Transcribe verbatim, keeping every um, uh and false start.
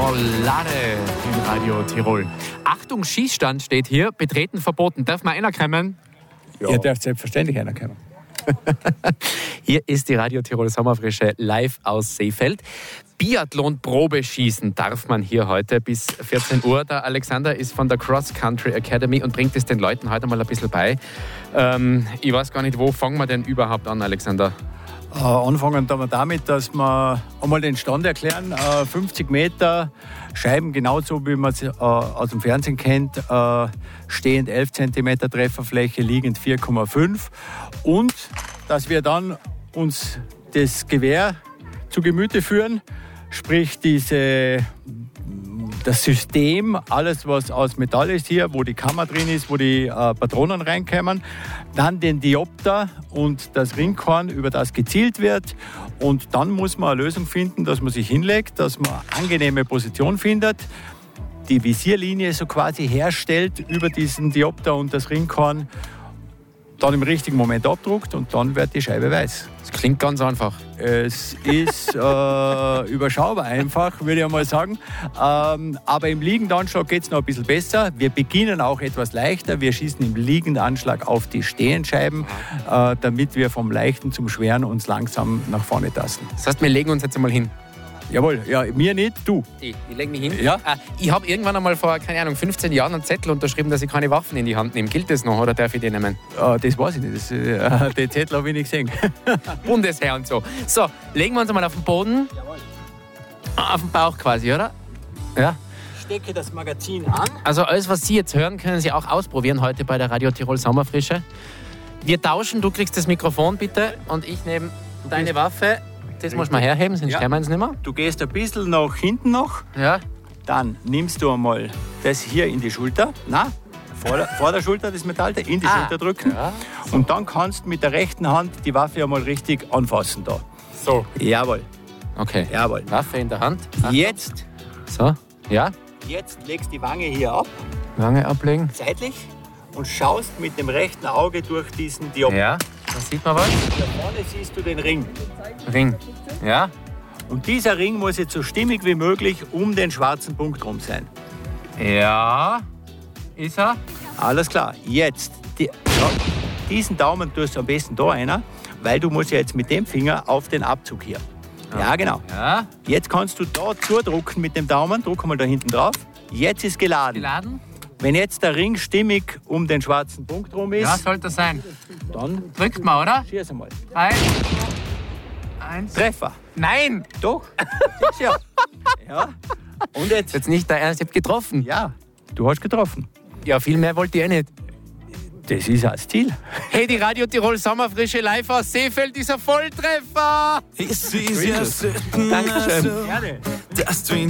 Marmelade in Radio Tirol. Achtung, Schießstand steht hier, betreten verboten. Darf man einer kommen? Ja. Ihr dürft selbstverständlich einer kommen. Hier ist die Radio Tirol Sommerfrische live aus Seefeld. Biathlon-Probeschießen darf man hier heute bis vierzehn Uhr. Der Alexander ist von der Cross Country Academy und bringt es den Leuten heute mal ein bisschen bei. Ähm, ich weiß gar nicht, wo fangen wir denn überhaupt an, Alexander? Äh, anfangen wir damit, dass wir einmal den Stand erklären. Äh, fünfzig Meter Scheiben, genauso wie man es äh, aus dem Fernsehen kennt. Äh, stehend elf Zentimeter Trefferfläche, liegend vier Komma fünf. Und dass wir dann uns das Gewehr zu Gemüte führen, sprich diese, das System, alles was aus Metall ist hier, wo die Kammer drin ist, wo die äh, Patronen reinkommen, dann den Diopter und das Ringhorn, über das gezielt wird, und dann muss man eine Lösung finden, dass man sich hinlegt, dass man eine angenehme Position findet, die Visierlinie so quasi herstellt über diesen Diopter und das Ringhorn, dann im richtigen Moment abdruckt und dann wird die Scheibe weiß. Das klingt ganz einfach. Es ist äh, überschaubar einfach, würde ich einmal sagen. Ähm, aber im Liegendanschlag geht es noch ein bisschen besser. Wir beginnen auch etwas leichter. Wir schießen im Liegendanschlag auf die Stehenscheiben, äh, damit wir vom Leichten zum Schweren uns langsam nach vorne tasten. Das heißt, wir legen uns jetzt einmal hin. Jawohl, ja, mir nicht, du. Ich, ich lege mich hin. Ja. Ah, ich habe irgendwann einmal vor, keine Ahnung, fünfzehn Jahren einen Zettel unterschrieben, dass ich keine Waffen in die Hand nehme. Gilt das noch oder darf ich den nehmen? Äh, das weiß ich nicht. Das, äh, den Zettel habe ich nicht gesehen. Bundesheer und so. So, legen wir uns einmal auf den Boden. Jawohl. Auf den Bauch quasi, oder? Ja. Ich stecke das Magazin an. Also alles, was Sie jetzt hören, können Sie auch ausprobieren heute bei der Radio Tirol Sommerfrische. Wir tauschen, du kriegst das Mikrofon bitte und ich nehme deine Waffe. Das muss man herheben, sonst Ja. stellen wir uns nicht mehr. Du gehst ein bisschen nach hinten noch. Ja. Dann nimmst du einmal das hier in die Schulter. Na, vor der, vor der Schulter das Metall, in die Ah, Schulter drücken. ja. Und dann kannst du mit der rechten Hand die Waffe einmal richtig anfassen da. So. Jawohl, Okay. jawohl. Waffe in der Hand. Achtung. Jetzt, So. Ja. jetzt legst du die Wange hier ab, Wange ablegen. seitlich, und schaust mit dem rechten Auge durch diesen Diopter. Ja. Da sieht man was. Da vorne siehst du den Ring. Ring. Ja. Und dieser Ring muss jetzt so stimmig wie möglich um den schwarzen Punkt rum sein. Ja. Ist er? Alles klar, jetzt, die, ja, diesen Daumen tust du am besten da einer, weil du musst ja jetzt mit dem Finger auf den Abzug hier. Ja, genau. Ja. Jetzt kannst du da zudrucken mit dem Daumen, druck mal da hinten drauf. Jetzt ist geladen. Geladen? Wenn jetzt der Ring stimmig um den schwarzen Punkt rum ist, Ja, sollte das sein. dann Drückt mal, oder? schieß einmal. Drei. Eins. Treffer. Nein! Doch. ja. ja. Und jetzt, Jetzt nicht der Ernst, ich hab getroffen. ja, du hast getroffen. Ja, viel mehr wollte ich eh nicht. Das ist das Ziel. Hey, die Radio Tirol Sommerfrische live aus Seefeld ist ein Volltreffer! Ist wie sie Dankeschön. Gerne. dass du ihn